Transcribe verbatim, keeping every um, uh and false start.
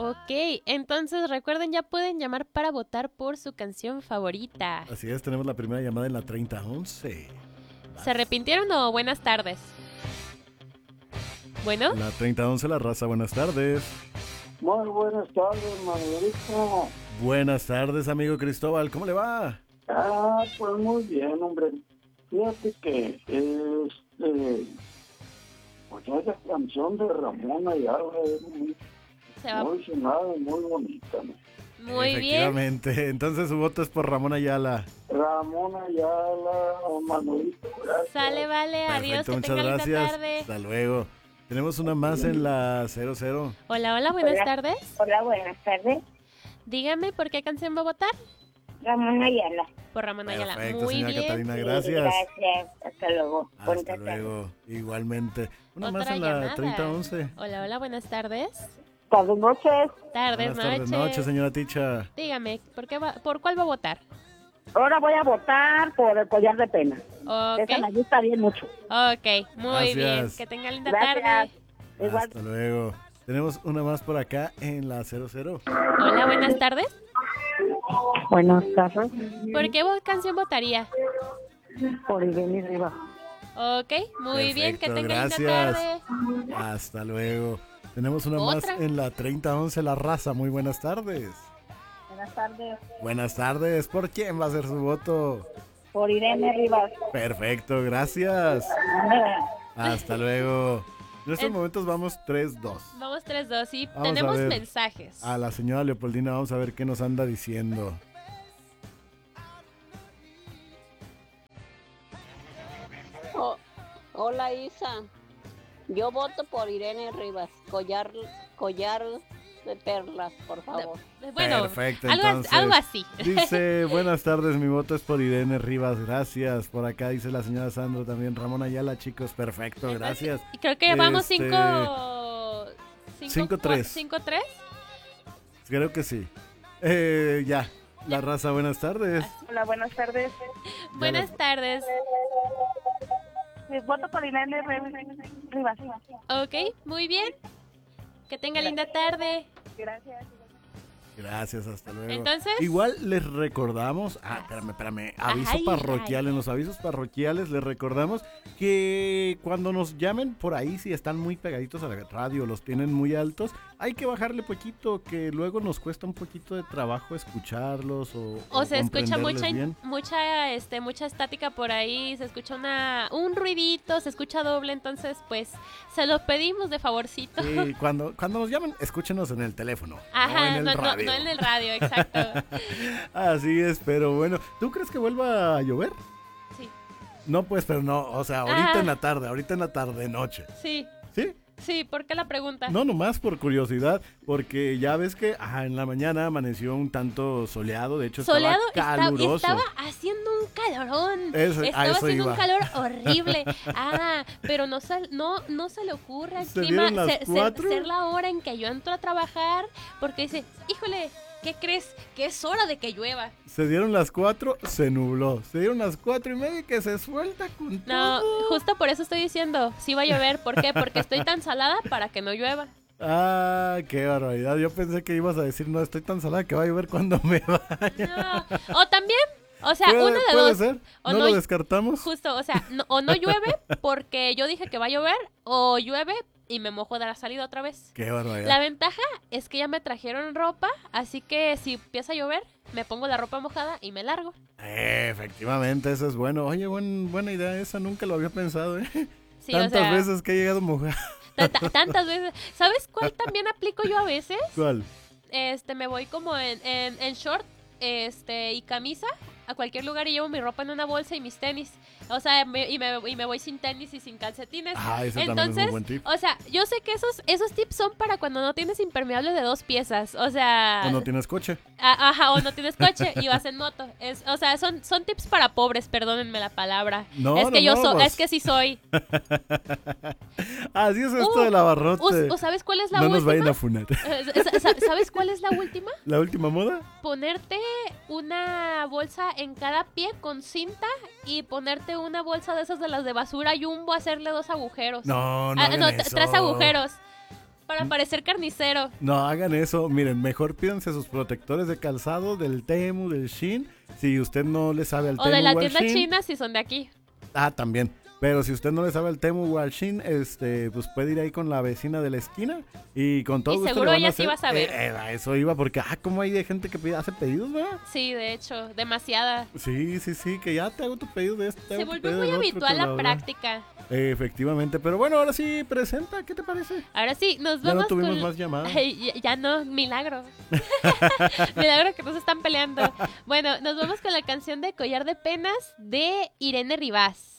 Ok, entonces recuerden, ya pueden llamar para votar por su canción favorita. Así es, tenemos la primera llamada en la treinta once. ¿Se arrepintieron o buenas tardes? Bueno. La treinta once, la raza, buenas tardes. Muy buenas tardes, Manuelito. Buenas tardes, amigo Cristóbal, ¿cómo le va? Ah, pues muy bien, hombre. Fíjate que este, pues esa canción de Ramón Ayala es muy, muy sonada y muy bonita, ¿no? Muy Efectivamente. bien. Entonces su voto es por Ramón Ayala. Ramón Ayala, Manuelito, gracias. Sale, vale, Perfecto, adiós, que muchas tenga linda gracias. tarde. Hasta luego. Tenemos una más en la cero cero. Hola, hola, buenas Hola. tardes. Hola, buenas tardes. Dígame, ¿por qué canción va a votar? Ramón Ayala. Por Ramón Ayala. Perfecto, Muy señora bien. Catalina, Sí, gracias. gracias. Hasta luego. Bonita Hasta tarde. luego, igualmente. Una Otra más en llamada. la treinta once. Hola, hola, buenas tardes. Tardes, noches. Tardes, Buenas tardes, noches. noches, señora Ticha. Dígame, ¿por, qué va, ¿por cuál va a votar? Ahora voy a votar por el collar de pena. Ok, Esa me gusta bien mucho. ok, muy Gracias. bien. Que tenga linda Gracias. tarde. Igual. Hasta luego. Tenemos una más por acá en la cero cero. Hola, buenas tardes. Buenas tardes. ¿Por qué vo- canción votaría? Por Irene Rivas. Ok, muy bien, que Perfecto, tenga linda gracias. tarde. Hasta luego. Tenemos una Otra. más en la treinta once, la raza. Muy buenas tardes. Buenas tardes. Buenas tardes. ¿Por quién va a ser su voto? Por Irene Rivas. Perfecto, gracias. Hasta luego. En estos En- momentos vamos tres dos. Vamos tres dos y Vamos a tenemos ver. mensajes. A la señora Leopoldina vamos a ver qué nos anda diciendo. Oh, hola Isa, yo voto por Irene Rivas, collar, collar de perlas, por favor. Bueno, Perfecto, algo, as- entonces, algo así. Dice, buenas tardes, mi voto es por Irene Rivas, gracias. Por acá dice la señora Sandro también. Ramón Ayala, chicos, perfecto, gracias. Y creo que vamos Este, cinco... cinco, tres. ¿Cinco tres? Creo que sí. Eh, ya, la raza, buenas tardes. Hola, buenas tardes. Buenas tardes. Voto por Irene Rivas. Ok, muy bien. Que tenga linda tarde. Gracias. Gracias, hasta luego. Entonces- Igual les recordamos, ah, espérame, espérame, aviso Ay, parroquial, ay. en los avisos parroquiales les recordamos que cuando nos llamen por ahí, si están muy pegaditos a la radio, los tienen muy altos, hay que bajarle poquito, que luego nos cuesta un poquito de trabajo escucharlos o, O se escucha comprenderles mucha, bien. mucha, este, mucha estática por ahí, se escucha una, un ruidito, se escucha doble, entonces pues se lo pedimos de favorcito. Sí, cuando, cuando nos llamen, escúchenos en el teléfono, no Ajá, en el no, no, radio. no en el radio, exacto. Así es, pero bueno, ¿tú crees que vuelva a llover? Sí, No, pues, pero no, o sea, ahorita Ah. en la tarde, ahorita en la tarde, noche. sí, ¿Sí? sí, ¿por qué la pregunta? No, nomás por curiosidad, porque ya ves que ajá, en la mañana amaneció un tanto soleado, de hecho Soleado, estaba esta- caluroso. estaba haciendo un calorón. Eso- a estaba eso haciendo iba. un calor horrible. Ah, pero no se, no, no se le ocurre al ¿Se clima dieron las ser, ser- cuatro? ser la hora en que yo entro a trabajar, porque dice, híjole, ¿qué crees? Que es hora de que llueva. Se dieron las cuatro, se nubló. Se dieron las cuatro y media y que se suelta con No, todo. justo por eso estoy diciendo, sí va a llover. ¿Por qué? Porque estoy tan salada para que no llueva. Ah, qué barbaridad. Yo pensé que ibas a decir, no, estoy tan salada que va a llover cuando me vaya. No. O también, o sea, ¿Puede, una de puede dos. ser? O ¿No, no- lo descartamos? Justo, o sea, no- o no llueve porque yo dije que va a llover, o llueve y me mojo de la salida otra vez. Qué barbaridad. La ventaja es que ya me trajeron ropa, así que si empieza a llover, me pongo la ropa mojada y me largo. Eh, efectivamente, eso es bueno. Oye, buen, buena idea esa, nunca lo había pensado, ¿eh? Sí, Tantas o sea, veces que he llegado mojado. ta- ta- tantas veces. ¿Sabes cuál también aplico yo a veces? ¿Cuál? Este, me voy como en, en, en short, este, y camisa a cualquier lugar y llevo mi ropa en una bolsa y mis tenis. O sea, me- y, me, y me voy sin tenis y sin calcetines. Ah, ese también es Entonces, muy buen tip. o sea, yo sé que esos, esos tips son para cuando no tienes impermeable de dos piezas. O sea, O no tienes coche. a- ajá, o no tienes coche y vas en moto. Es, o sea, son, son tips para pobres, perdónenme la palabra. No, es que no, yo no, soy, pues. es que sí soy. Así es esto Uh, del abarrote. ¿O, o sabes cuál es la no nos vayan última? a funar. Eh, sa- sa- ¿Sabes cuál es la última? ¿La última moda? Ponerte una bolsa en cada pie con cinta y ponerte una bolsa de esas de las de basura Jumbo, hacerle dos agujeros. No, no Ah, hagan no, t- eso. tres agujeros. Para parecer carnicero. No hagan eso. Miren, mejor pídanse sus protectores de calzado del Temu, del Shein. Si usted no le sabe al o Temu de la o al tienda Shein. china si son de aquí. Ah, también. Pero si usted no le sabe al Temu o al Shein, este, pues puede ir ahí con la vecina de la esquina y con todo Y gusto seguro le van a ella sí hacer- va a saber. Eh, eh, a eso iba, porque, ah, ¿cómo hay de gente que pide- hace pedidos, verdad? Sí, de hecho, demasiada. Sí, sí, sí, que ya te hago tu pedido de este. te Se hago tu volvió pedido muy del otro, habitual que la bla, bla. práctica. Eh, efectivamente, pero bueno, ahora sí, presenta, ¿qué te parece? Ahora sí, nos Ya no vamos tuvimos con... más llamadas. Ay, ya, ya no, milagro. Milagro que no se están peleando. Bueno, nos vamos con la canción de Collar de Penas de Irene Rivas.